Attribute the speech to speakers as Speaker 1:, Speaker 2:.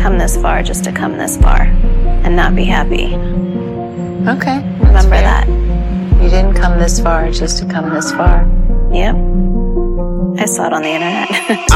Speaker 1: come this far just to come this far and not be happy.
Speaker 2: Okay.
Speaker 1: Remember that.
Speaker 2: You didn't come this far just to come this far.
Speaker 1: Yep. I saw it on the internet.